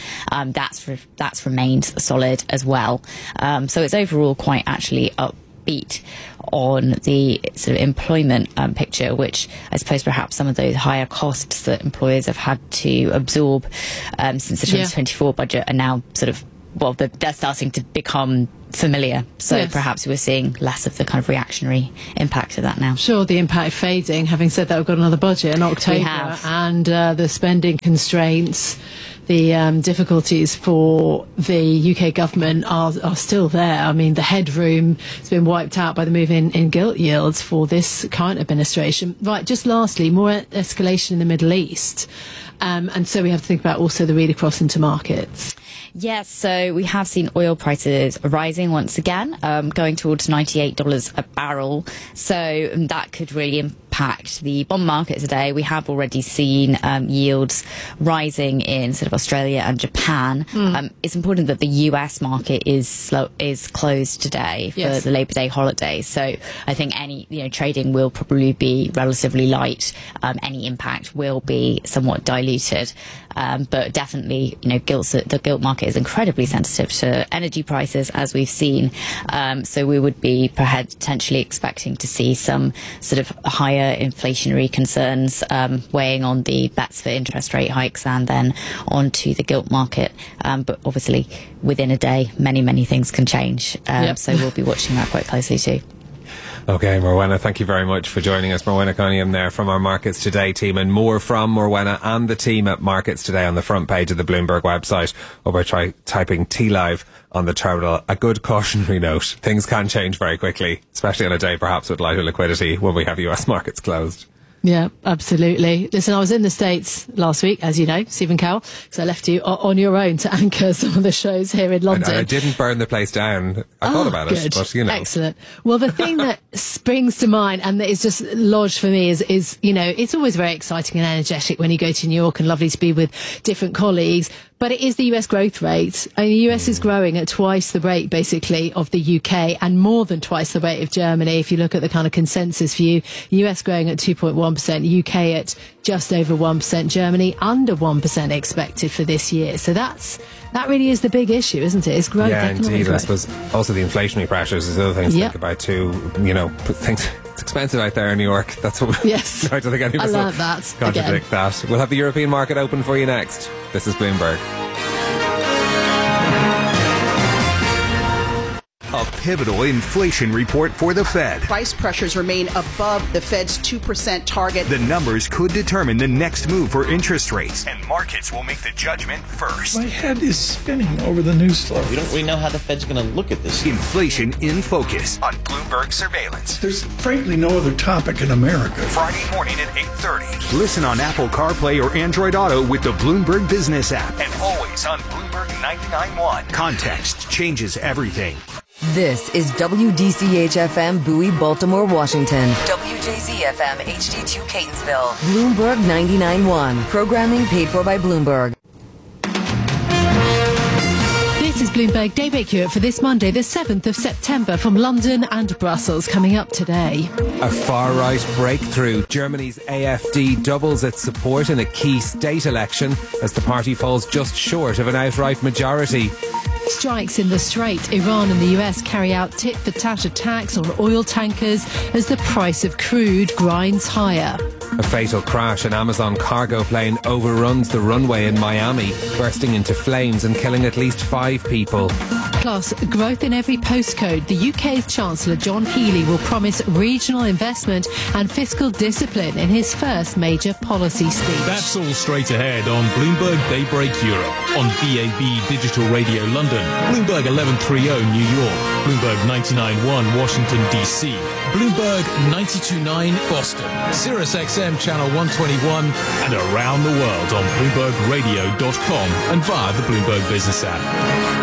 That's remained solid as well. So it's overall quite actually upbeat on the sort of employment picture, which I suppose perhaps some of those higher costs that employers have had to absorb since the 2024 budget are now sort of, well, they're starting to become familiar, so perhaps we're seeing less of the kind of reactionary impact of that now. Sure, the impact fading. Having said that, we've got another budget in October, and the spending constraints, the difficulties for the UK government are still there. I mean, the headroom has been wiped out by the move in gilt yields for this current administration. Right, just lastly, more escalation in the Middle East, and so we have to think about also the read across into markets. Yes, so we have seen oil prices rising once again, going towards $98 a barrel. So that could really impact the bond market today. We have already seen yields rising in sort of Australia and Japan. It's important that the US market is closed today for the Labor Day holiday. So I think any trading will probably be relatively light. Any impact will be somewhat diluted. But definitely, the gilt market is incredibly sensitive to energy prices, as we've seen. So we would be potentially expecting to see some sort of higher inflationary concerns weighing on the bets for interest rate hikes and then onto the gilt market. But obviously, within a day, many things can change. So we'll be watching that quite closely too. Okay, Morwenna, thank you very much for joining us. Morwenna Cunningham there from our Markets Today team, and more from Morwenna and the team at Markets Today on the front page of the Bloomberg website, or by typing TLive on the terminal. A good cautionary note: things can change very quickly, especially on a day perhaps with lighter liquidity when we have US markets closed. Yeah, absolutely. Listen, I was in the States last week, as you know, Stephen Cowell, because I left you on your own to anchor some of the shows here in London. I didn't burn the place down. I thought about it, but Excellent. Well, the thing that springs to mind and that is just lodged for me is it's always very exciting and energetic when you go to New York, and lovely to be with different colleagues. But it is the US growth rate. I mean, the US is growing at twice the rate, basically, of the UK, and more than twice the rate of Germany. If you look at the kind of consensus view, US growing at 2.1%, UK at just over 1%, Germany under 1% expected for this year. So that really is the big issue, isn't it? It's growth. Yeah, indeed. Growth. I suppose also the inflationary pressures is other things to think about too. It's expensive out there in New York. That's what. Yes. I don't think any of us learned that. Contradict that. We'll have the European market open for you next. This is Bloomberg. A pivotal inflation report for the Fed. Price pressures remain above the Fed's 2% target. The numbers could determine the next move for interest rates, and markets will make the judgment first. My head is spinning over the news story. We don't really know how the Fed's going to look at this. Inflation in Focus on Bloomberg Surveillance. There's frankly no other topic in America. Friday morning at 8:30. Listen on Apple CarPlay or Android Auto with the Bloomberg Business app, and always on Bloomberg 99.1. Context changes everything. This is WDCH-FM Bowie, Baltimore, Washington. WJZ-FM HD2 Catonsville. Bloomberg 99.1. Programming paid for by Bloomberg. This is Bloomberg Daybreak Europe for this Monday, the 7th of September, from London and Brussels. Coming up today, a far-right breakthrough. Germany's AfD doubles its support in a key state election as the party falls just short of an outright majority. Strikes in the Strait. Iran and the US carry out tit-for-tat attacks on oil tankers as the price of crude grinds higher. A fatal crash. An Amazon cargo plane overruns the runway in Miami, bursting into flames and killing at least 5 people. Plus, growth in every postcode. The UK's Chancellor John Healey will promise regional investment and fiscal discipline in his first major policy speech. That's all straight ahead on Bloomberg Daybreak Europe, on DAB Digital Radio London, Bloomberg 1130 New York, Bloomberg 99.1 Washington DC, Bloomberg 92.9 Boston, Sirius XM Channel 121, and around the world on BloombergRadio.com and via the Bloomberg Business app.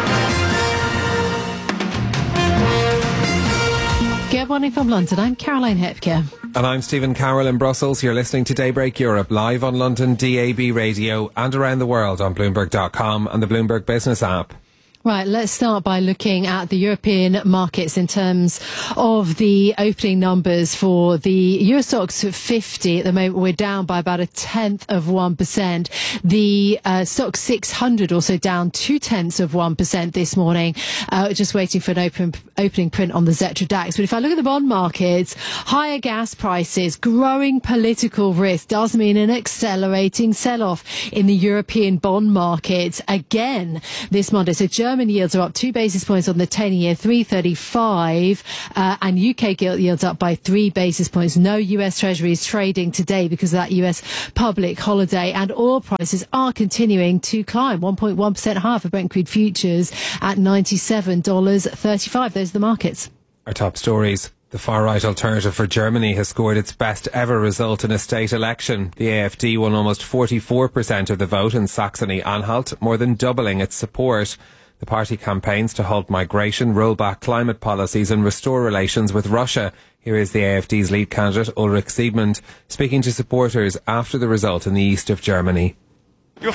Good morning from London. I'm Caroline Hepker. And I'm Stephen Carroll in Brussels. You're listening to Daybreak Europe live on London DAB radio and around the world on Bloomberg.com and the Bloomberg Business app. Right, let's start by looking at the European markets in terms of the opening numbers for the Eurostoxx 50. At the moment, we're down by about 0.1%. The Stoxx 600 also down 0.2% this morning. Just waiting for an opening print on the Xetra DAX. But if I look at the bond markets, higher gas prices, growing political risk does mean an accelerating sell-off in the European bond markets again this Monday. So German yields are up 2 basis points on the 10-year, 3.35, and UK gilt yields up by 3 basis points. No US Treasuries trading today because of that US public holiday, and oil prices are continuing to climb, 1.1% higher for Brent crude futures at $97.35. Those are the markets. Our top stories. The far-right Alternative for Germany has scored its best ever result in a state election. The AfD won almost 44% of the vote in Saxony-Anhalt, more than doubling its support. The party campaigns to halt migration, roll back climate policies and restore relations with Russia. Here is the AfD's lead candidate, Ulrich Siegmund, speaking to supporters after the result in the east of Germany. Dear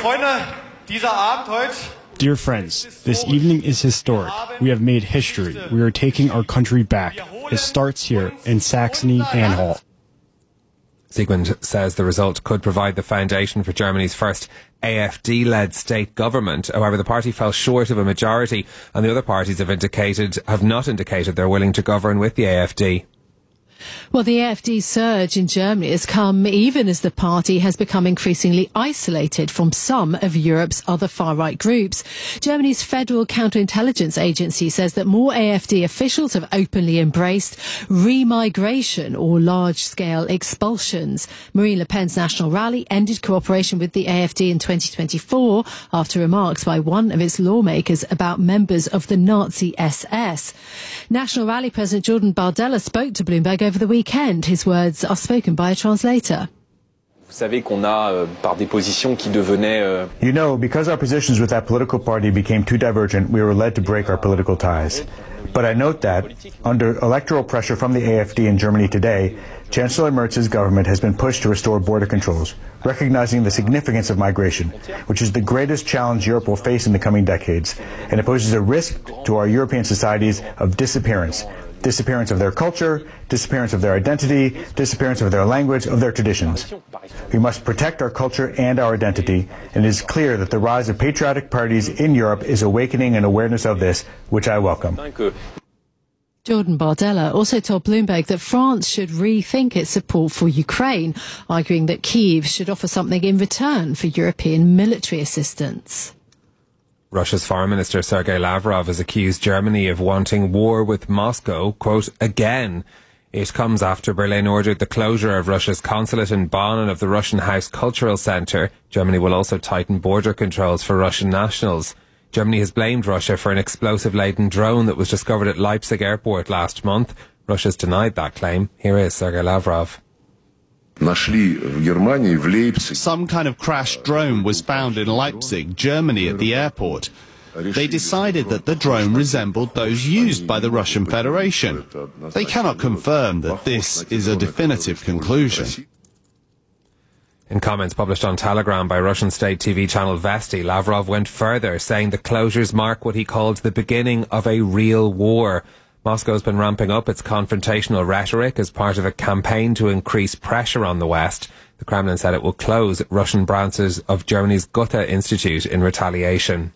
friends, this evening is historic. We have made history. We are taking our country back. It starts here in Saxony-Anhalt. Siegmund says the result could provide the foundation for Germany's first AfD-led state government. However, the party fell short of a majority, and the other parties have not indicated they're willing to govern with the AfD. Well, the AfD surge in Germany has come even as the party has become increasingly isolated from some of Europe's other far-right groups. Germany's Federal Counterintelligence Agency says that more AfD officials have openly embraced remigration or large-scale expulsions. Marine Le Pen's National Rally ended cooperation with the AfD in 2024 after remarks by one of its lawmakers about members of the Nazi SS. National Rally President Jordan Bardella spoke to Bloomberg over the weekend. His words are spoken by a translator. You know, because our positions with that political party became too divergent, we were led to break our political ties. But I note that, under electoral pressure from the AfD in Germany today, Chancellor Merz's government has been pushed to restore border controls, recognizing the significance of migration, which is the greatest challenge Europe will face in the coming decades, and it poses a risk to our European societies of disappearance of their culture, disappearance of their identity, disappearance of their language, of their traditions. We must protect our culture and our identity, and it is clear that the rise of patriotic parties in Europe is awakening an awareness of this, which I welcome. Jordan Bardella also told Bloomberg that France should rethink its support for Ukraine, arguing that Kyiv should offer something in return for European military assistance. Russia's Foreign Minister Sergei Lavrov has accused Germany of wanting war with Moscow, quote, again. It comes after Berlin ordered the closure of Russia's consulate in Bonn and of the Russian House Cultural Centre. Germany will also tighten border controls for Russian nationals. Germany has blamed Russia for an explosive-laden drone that was discovered at Leipzig airport last month. Russia's denied that claim. Here is Sergei Lavrov. Some kind of crashed drone was found in Leipzig, Germany, at the airport. They decided that the drone resembled those used by the Russian Federation. They cannot confirm that this is a definitive conclusion. In comments published on Telegram by Russian state TV channel Vesti, Lavrov went further, saying the closures mark what he called the beginning of a real war. Moscow's been ramping up its confrontational rhetoric as part of a campaign to increase pressure on the West. The Kremlin said it will close Russian branches of Germany's Goethe Institute in retaliation.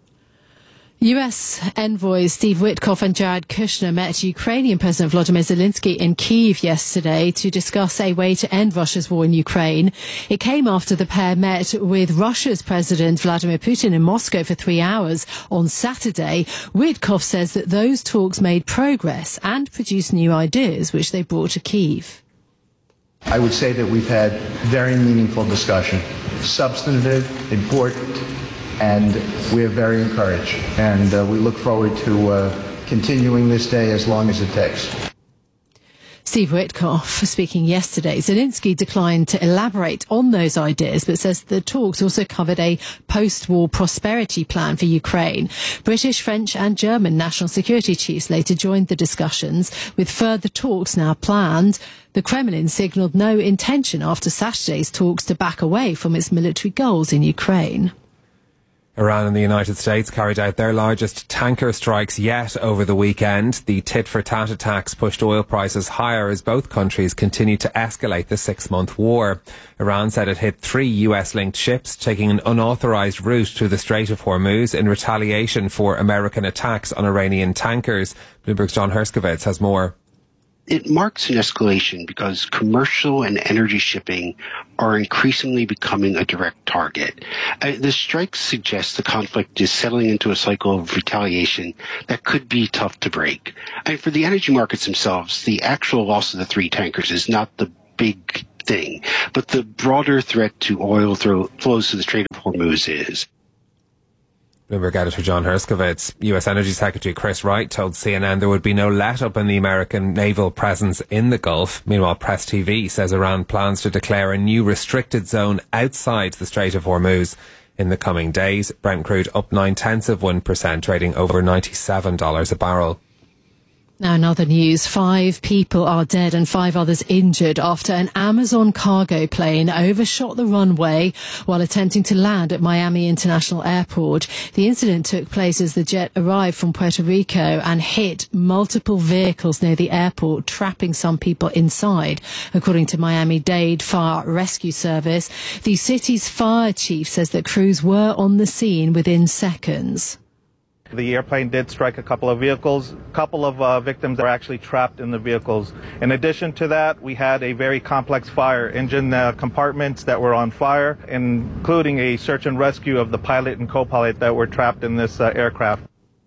US envoys Steve Witkoff and Jared Kushner met Ukrainian President Volodymyr Zelensky in Kyiv yesterday to discuss a way to end Russia's war in Ukraine. It came after the pair met with Russia's President Vladimir Putin in Moscow for 3 hours on Saturday. Witkoff says that those talks made progress and produced new ideas, which they brought to Kyiv. I would say that we've had very meaningful discussion, substantive, important, and we're very encouraged. And we look forward to continuing this day as long as it takes. Steve Witkoff speaking yesterday. Zelensky declined to elaborate on those ideas, but says the talks also covered a post-war prosperity plan for Ukraine. British, French and German national security chiefs later joined the discussions, with further talks now planned. The Kremlin signalled no intention after Saturday's talks to back away from its military goals in Ukraine. Iran and the United States carried out their largest tanker strikes yet over the weekend. The tit-for-tat attacks pushed oil prices higher as both countries continued to escalate the 6-month war. Iran said it hit 3 US-linked ships taking an unauthorised route through the Strait of Hormuz in retaliation for American attacks on Iranian tankers. Bloomberg's John Herskovitz has more. It marks an escalation because commercial and energy shipping are increasingly becoming a direct target. The strikes suggest the conflict is settling into a cycle of retaliation that could be tough to break. And for the energy markets themselves, the actual loss of the 3 tankers is not the big thing, but the broader threat to oil flows to the Strait of Hormuz is. Bloomberg editor John Herskovitz. US Energy Secretary Chris Wright told CNN there would be no let-up in the American naval presence in the Gulf. Meanwhile, Press TV says Iran plans to declare a new restricted zone outside the Strait of Hormuz in the coming days. Brent crude up 0.9%, trading over $97 a barrel. Now in other news, 5 people are dead and 5 others injured after an Amazon cargo plane overshot the runway while attempting to land at Miami International Airport. The incident took place as the jet arrived from Puerto Rico and hit multiple vehicles near the airport, trapping some people inside. According to Miami-Dade Fire Rescue Service, the city's fire chief says that crews were on the scene within seconds. The airplane did strike a couple of vehicles. A couple of victims are actually trapped in the vehicles. In addition to that, we had a very complex fire, engine compartments that were on fire, including a search and rescue of the pilot and co-pilot that were trapped in this aircraft.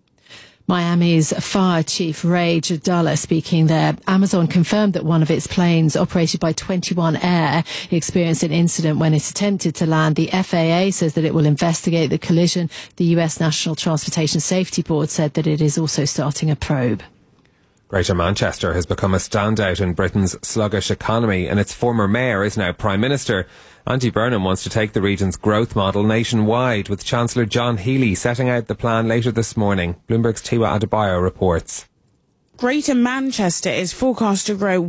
Miami's fire chief Ray Jadala speaking there. Amazon confirmed that one of its planes, operated by 21 Air, experienced an incident when it attempted to land. The FAA says that it will investigate the collision. The US National Transportation Safety Board said that it is also starting a probe. Greater Manchester has become a standout in Britain's sluggish economy, and its former mayor is now Prime Minister. Andy Burnham wants to take the region's growth model nationwide, with Chancellor John Healey setting out the plan later this morning. Bloomberg's Tiwa Adebayo reports. Greater Manchester is forecast to grow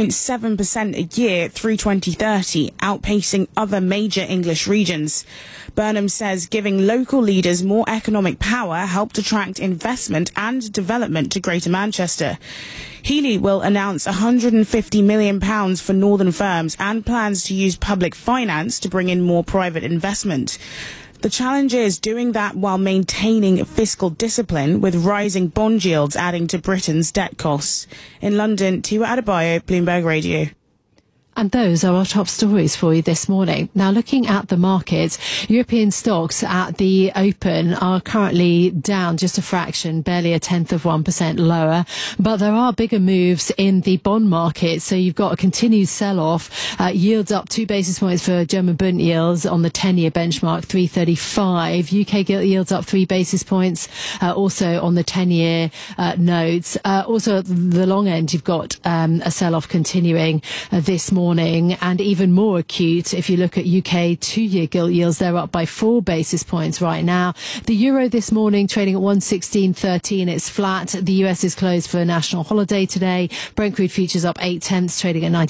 1.7% a year through 2030, outpacing other major English regions. Burnham says giving local leaders more economic power helped attract investment and development to Greater Manchester. Healey will announce £150 million for northern firms and plans to use public finance to bring in more private investment. The challenge is doing that while maintaining fiscal discipline, with rising bond yields adding to Britain's debt costs. In London, Tiwa Adebayo, Bloomberg Radio. And those are our top stories for you this morning. Now, looking at the markets, European stocks at the open are currently down just a fraction, barely 1/10% lower. But there are bigger moves in the bond market. So you've got a continued sell-off. Yields up 2 basis points for German Bund yields on the 10-year benchmark, 3.35. UK gilt yields up 3 basis points, also on the 10-year notes. Also, at the long end, you've got a sell-off continuing this morning. And even more acute if you look at UK 2-year gilt yields. They're up by 4 basis points right now. The euro this morning trading at 116.13. It's flat. The US is closed for a national holiday today. Brent crude futures up 0.8 trading at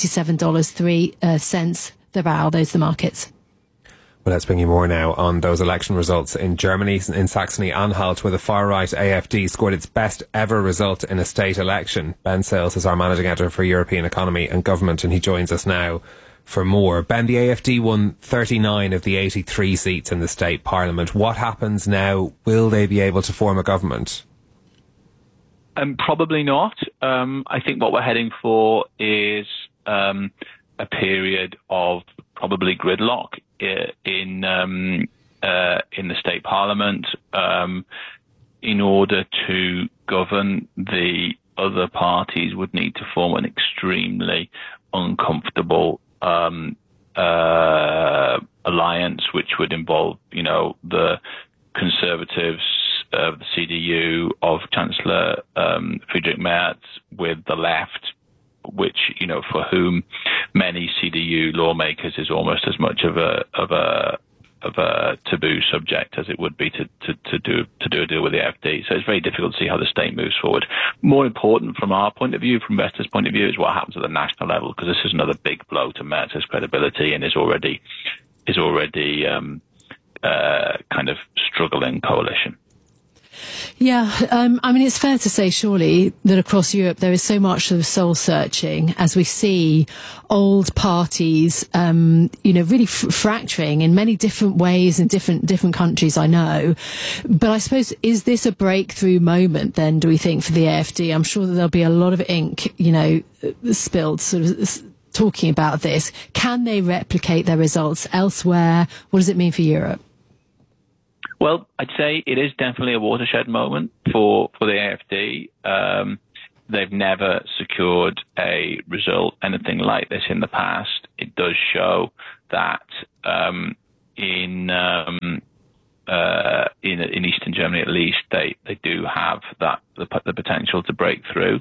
$97.03 the barrel. Those are the markets. Well, let's bring you more now on those election results in Germany. In Saxony-Anhalt, where the far-right AfD scored its best ever result in a state election. Ben Sales is our managing editor for European economy and government, and he joins us now for more. Ben, the AfD won 39 of the 83 seats in the state parliament. What happens now? Will they be able to form a government? Probably not. I think what we're heading for is a period of probably gridlock in the state parliament. In order to govern, the other parties would need to form an extremely uncomfortable alliance, which would involve, the Conservatives, the CDU of Chancellor Friedrich Merz, with the left, which, for whom many CDU lawmakers is almost as much of a taboo subject as it would be to do a deal with the AfD. So it's very difficult to see how the state moves forward. More important from our point of view, from investors' point of view, is what happens at the national level, because this is another big blow to Merz's credibility and is already kind of struggling coalition. Yeah, it's fair to say, surely, that across Europe there is so much sort of soul-searching as we see old parties, really fracturing in many different ways in different countries, I know. But I suppose, is this a breakthrough moment then, do we think, for the AfD? I'm sure that there'll be a lot of ink, spilled sort of talking about this. Can they replicate their results elsewhere? What does it mean for Europe? Well, I'd say it is definitely a watershed moment for the AfD. They've never secured a result, anything like this in the past. It does show that in Eastern Germany, at least, they do have the potential to break through.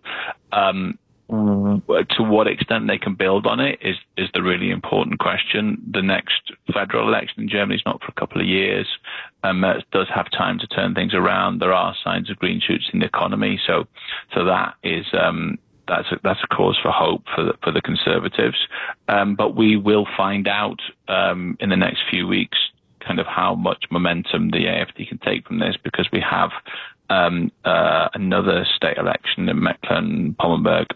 To what extent they can build on it is the really important question. The next federal election in Germany is not for a couple of years. Merz does have time to turn things around. There are signs of green shoots in the economy, so that is that's a cause for hope for the Conservatives. But we will find out in the next few weeks kind of how much momentum the AfD can take from this, because we have another state election in Mecklenburg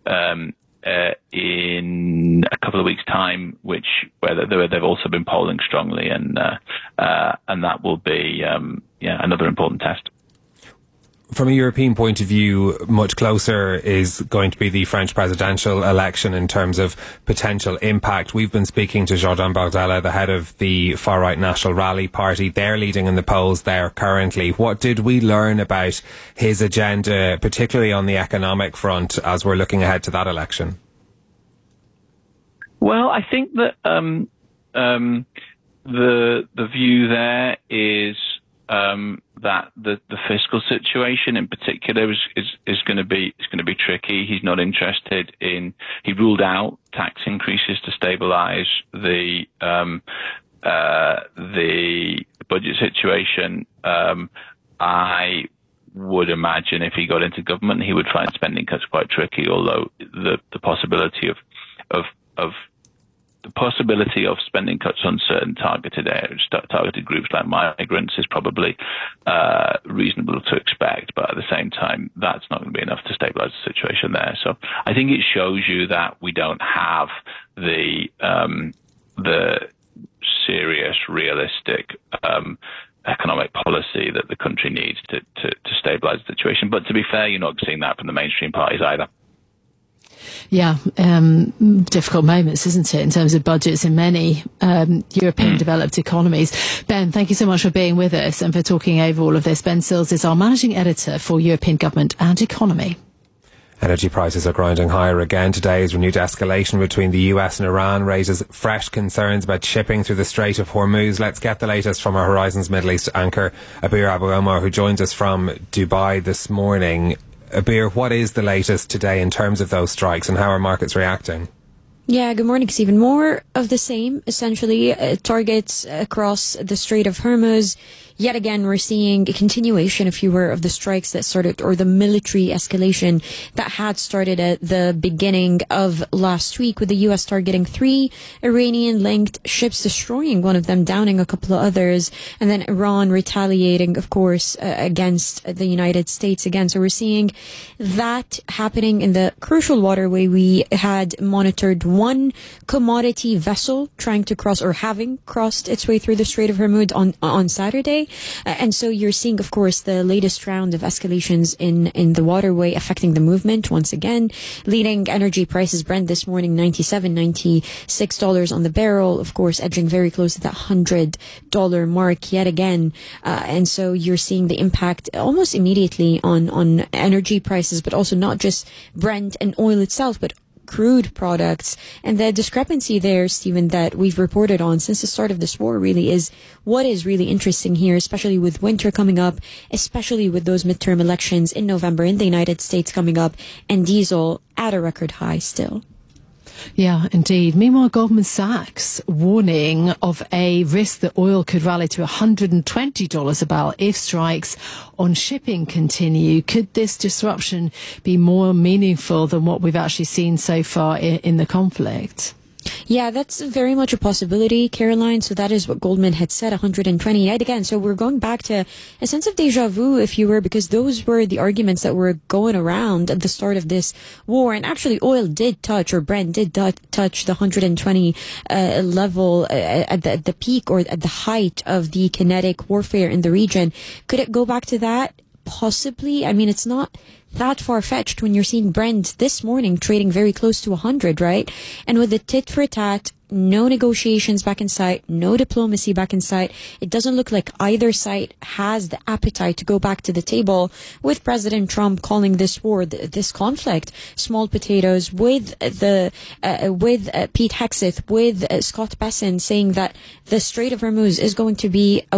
in a couple of weeks' time, where they've also been polling strongly, and that will be another important test. From a European point of view, much closer is going to be the French presidential election in terms of potential impact. We've been speaking to Jordan Bardella, the head of the far-right National Rally Party. They're leading in the polls there currently. What did we learn about his agenda, particularly on the economic front, as we're looking ahead to that election? Well, I think that the view there is that the fiscal situation in particular is going to be tricky. He's not interested in. He ruled out tax increases to stabilise the budget situation. I would imagine if he got into government, he would find spending cuts quite tricky. Although the possibility of spending cuts on certain targeted areas, targeted groups like migrants, is probably reasonable to expect. But at the same time, that's not going to be enough to stabilise the situation there. So I think it shows you that we don't have the serious, realistic economic policy that the country needs to stabilise the situation. But to be fair, you're not seeing that from the mainstream parties either. Yeah, difficult moments, isn't it, in terms of budgets in many European developed economies. Ben, thank you so much for being with us and for talking over all of this. Ben Sills is our managing editor for European Government and Economy. Energy prices are grinding higher again today as renewed escalation between the US and Iran raises fresh concerns about shipping through the Strait of Hormuz. Let's get the latest from our Horizons Middle East anchor, Abir Abu Omar, who joins us from Dubai this morning. Abir, what is the latest today in terms of those strikes and how are markets reacting? Yeah, good morning, Stephen. More of the same, essentially. Targets across the Strait of Hormuz. Yet again, we're seeing a continuation, if you were, of the strikes that started, or the military escalation that had started at the beginning of last week, with the U.S. targeting 3 Iranian-linked ships, destroying one of them, downing a couple of others, and then Iran retaliating, of course, against the United States again. So we're seeing that happening in the crucial waterway. We had monitored one commodity vessel trying to cross, or having crossed its way through the Strait of Hormuz on Saturday. And so you're seeing, of course, the latest round of escalations in the waterway affecting the movement once again. Leading energy prices, Brent this morning, $97, $96 on the barrel, of course, edging very close to that $100 mark yet again. And so you're seeing the impact almost immediately on energy prices, but also not just Brent and oil itself, but crude products. And the discrepancy there, Stephen, that we've reported on since the start of this war really is what is really interesting here, especially with winter coming up, especially with those midterm elections in November in the United States coming up, and diesel at a record high still. Yeah, indeed. Meanwhile, Goldman Sachs warning of a risk that oil could rally to $120 a barrel if strikes on shipping continue. Could this disruption be more meaningful than what we've actually seen so far in the conflict? Yeah, that's very much a possibility, Caroline. So that is what Goldman had said, 120. And again, so we're going back to a sense of deja vu, if you were, because those were the arguments that were going around at the start of this war. And actually, oil did touch, or Brent did touch the 120 level at the peak or at the height of the kinetic warfare in the region. Could it go back to that? Possibly. I mean, it's not that far-fetched when you're seeing Brent this morning trading very close to 100, right? And with the tit for tat, no negotiations back in sight, no diplomacy back in sight, it doesn't look like either side has the appetite to go back to the table, with President Trump calling this war, this conflict, small potatoes, with Pete Hegseth, with Scott Bessent saying that the Strait of Hormuz is going to be a